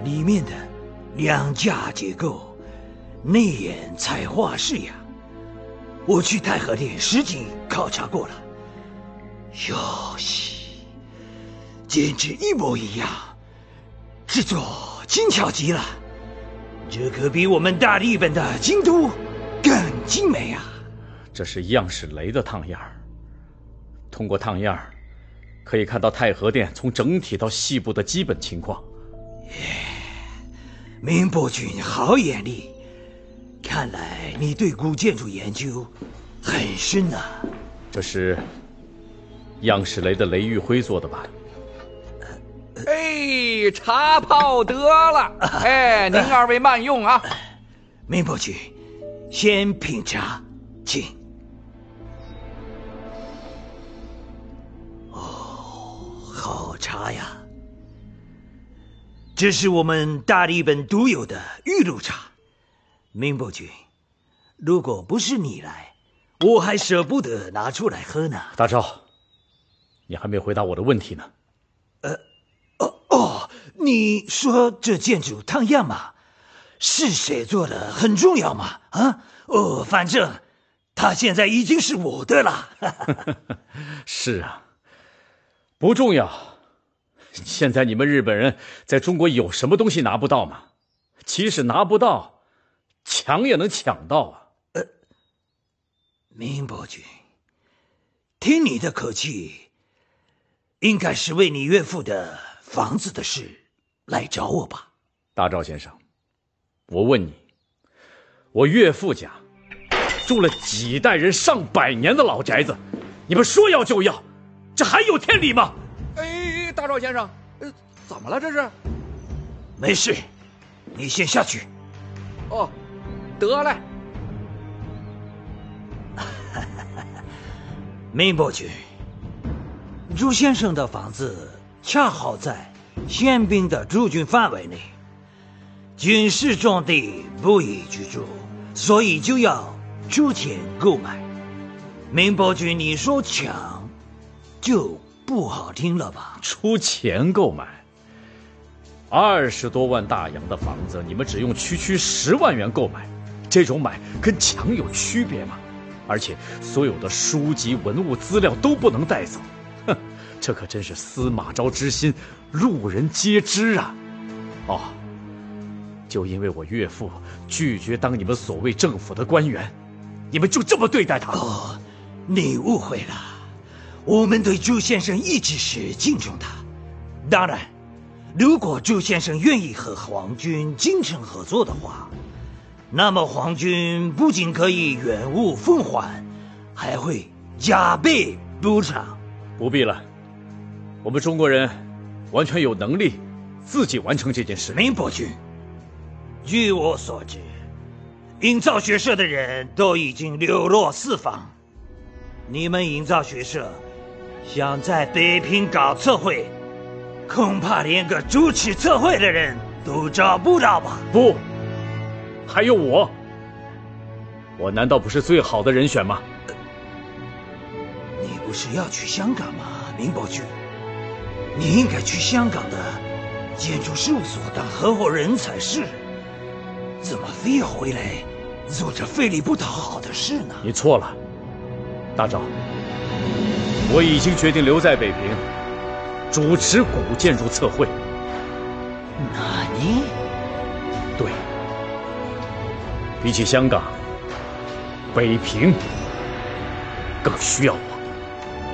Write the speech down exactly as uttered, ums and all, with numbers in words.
里面的梁架结构、内檐彩画式样，我去太和殿实景考察过了。哟西，简直一模一样，制作精巧极了。这可比我们大日本的京都更精美啊！ 这是样式雷的烫样，通过烫样可以看到太和殿从整体到细部的基本情况。 明伯君好眼力，看来你对古建筑研究很深啊。 这是样式雷的雷玉辉做的吧？ 哎，茶泡得了。哎，您二位慢用啊。 明伯君，先品茶，请。哦，好茶呀！这是我们大日本独有的玉露茶。明伯君，如果不是你来，我还舍不得拿出来喝呢。 大昭，你还没回答我的问题呢。 呃，哦哦，你说这建筑烫样吗？是谁做的很重要吗？啊，哦，反正他现在已经是我的了。 是啊，不重要。现在你们日本人在中国有什么东西拿不到吗？即使拿不到，抢也能抢到啊。 呃，明伯君，听你的口气，应该是为你岳父的房子的事来找我吧？ 大赵先生，我问你，我岳父家住了几代人上百年的老宅子，你们说要就要，这还有天理吗？ 哎，大赵先生，呃，怎么了这是？ 没事，你先下去。 哦，得嘞。 明伯君，朱先生的房子恰好在宪兵的驻军范围内，军事重地不宜居住，所以就要出钱购买。明伯君，你说抢，就不好听了吧？ 出钱购买？二十多万大洋的房子，你们只用区区十万元购买，这种买跟抢有区别吗？而且所有的书籍、文物、资料都不能带走，哼，这可真是司马昭之心，路人皆知啊！哦，就因为我岳父拒绝当你们所谓政府的官员，你们就这么对待他？ 哦，你误会了，我们对朱先生一直是敬重他。当然，如果朱先生愿意和皇军精诚合作的话，那么皇军不仅可以原物奉还，还会加倍补偿。 不必了，我们中国人完全有能力自己完成这件事。 明伯君，据我所知，营造学社的人都已经流落四方，你们营造学社想在北平搞测绘，恐怕连个主持测绘的人都找不到吧？ 不，还有我，我难道不是最好的人选吗？ 你不是要去香港吗，明伯君？你应该去香港的建筑事务所当合伙人才是，怎么非要回来做这费力不讨好的事呢？ 你错了，大赵，我已经决定留在北平，主持古建筑测绘。 那你？ 对，比起香港，北平更需要我。